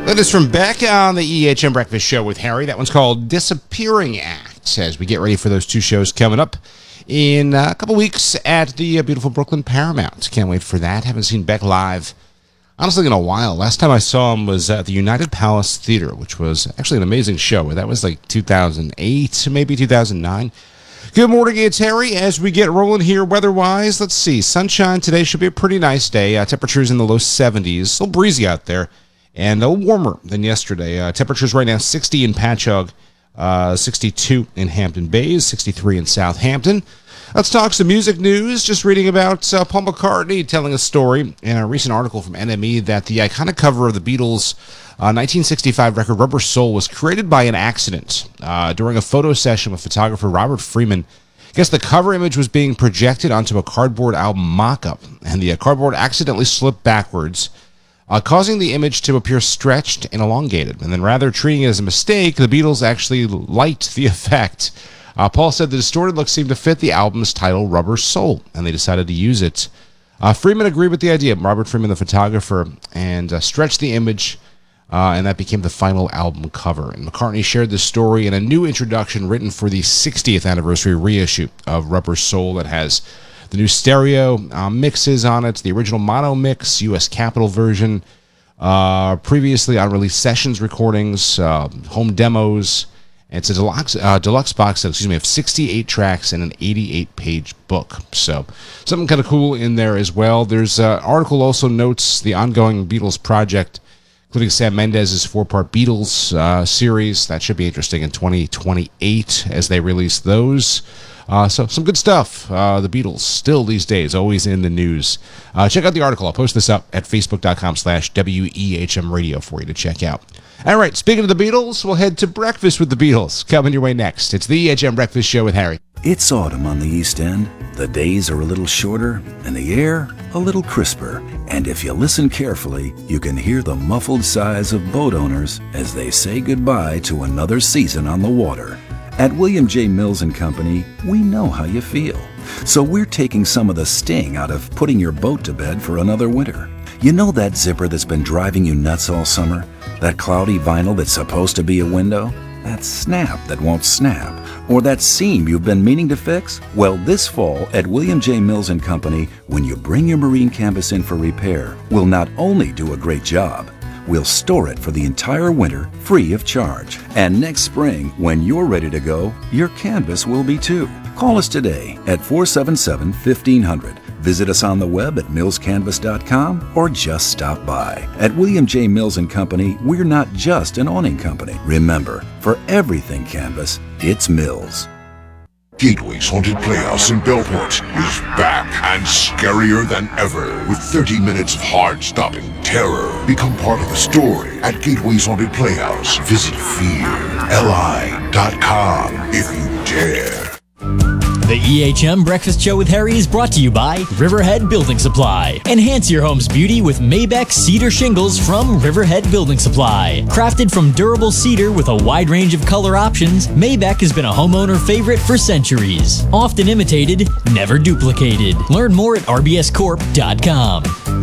Latest from Beck on the EHM Breakfast Show with Harry. That one's called Disappearing Act, as we get ready for those two shows coming up in a couple weeks at the beautiful Brooklyn Paramount. Can't wait for that. Haven't seen Beck live, honestly, in a while. Last time I saw him was at the United Palace Theater, which was actually an amazing show. That was like 2008, maybe 2009. Good morning, it's Harry. As we get rolling here weather-wise, let's see. Sunshine today should be a pretty nice day. Temperatures in the low 70s. A little breezy out there. And a little warmer than yesterday. Temperatures right now 60 in Patchogue, 62 in Hampton Bays, 63 in Southampton. Let's talk some music news. Just reading about Paul McCartney telling a story in a recent article from NME that the iconic cover of the Beatles' 1965 record Rubber Soul was created by an accident. During a photo session with photographer Robert Freeman, I guess the cover image was being projected onto a cardboard album mock-up, and the cardboard accidentally slipped backwards, causing the image to appear stretched and elongated. And then rather treating it as a mistake, the Beatles actually liked the effect. Paul said the distorted look seemed to fit the album's title, Rubber Soul, and they decided to use it. Freeman agreed with the idea, Robert Freeman, the photographer, and stretched the image, and that became the final album cover. And McCartney shared this story in a new introduction written for the 60th anniversary reissue of Rubber Soul that has the new stereo mixes on it, the original mono mix, U.S. Capitol version, previously unreleased sessions recordings, home demos. And it's a deluxe box set, of 68 tracks and an 88-page book. So something kind of cool in there as well. There's an article also notes the ongoing Beatles project, including Sam Mendes' 4-part Beatles series. That should be interesting in 2028 as they release those. So some good stuff. The Beatles, still these days, always in the news. Check out the article. I'll post this up at facebook.com/WEHM radio for you to check out. All right, speaking of the Beatles, we'll head to Breakfast with the Beatles. Coming your way next. It's the EHM Breakfast Show with Harry. It's autumn on the East End. The days are a little shorter and the air a little crisper. And if you listen carefully, you can hear the muffled sighs of boat owners as they say goodbye to another season on the water. At William J. Mills & Company, we know how you feel. So we're taking some of the sting out of putting your boat to bed for another winter. You know that zipper that's been driving you nuts all summer? That cloudy vinyl that's supposed to be a window? That snap that won't snap? Or that seam you've been meaning to fix? Well, this fall at William J. Mills & Company, when you bring your marine canvas in for repair, we'll not only do a great job, we'll store it for the entire winter free of charge. And next spring, when you're ready to go, your canvas will be too. Call us today at 477-1500. Visit us on the web at millscanvas.com or just stop by. At William J. Mills & Company, we're not just an awning company. Remember, for everything canvas, it's Mills. Gateway's Haunted Playhouse in Bellport is back and scarier than ever with 30 minutes of heart-stopping terror. Become part of the story at Gateway's Haunted Playhouse. Visit fearli.com if you dare. The EHM Breakfast Show with Harry is brought to you by Riverhead Building Supply. Enhance your home's beauty with Maybeck Cedar Shingles from Riverhead Building Supply. Crafted from durable cedar with a wide range of color options, Maybeck has been a homeowner favorite for centuries. Often imitated, never duplicated. Learn more at rbscorp.com.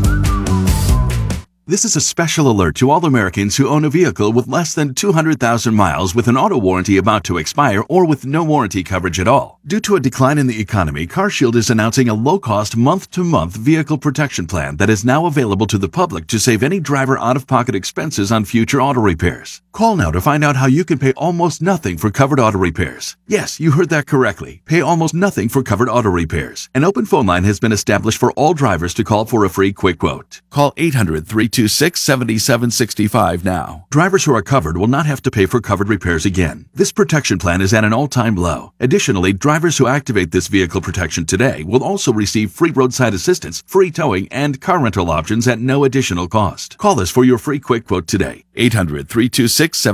This is a special alert to all Americans who own a vehicle with less than 200,000 miles with an auto warranty about to expire or with no warranty coverage at all. Due to a decline in the economy, CarShield is announcing a low-cost month-to-month vehicle protection plan that is now available to the public to save any driver out-of-pocket expenses on future auto repairs. Call now to find out how you can pay almost nothing for covered auto repairs. Yes, you heard that correctly. Pay almost nothing for covered auto repairs. An open phone line has been established for all drivers to call for a free quick quote. Call 800-326-7765 now. Drivers who are covered will not have to pay for covered repairs again. This protection plan is at an all-time low. Additionally, drivers who activate this vehicle protection today will also receive free roadside assistance, free towing, and car rental options at no additional cost. Call us for your free quick quote today. 800-326-7765.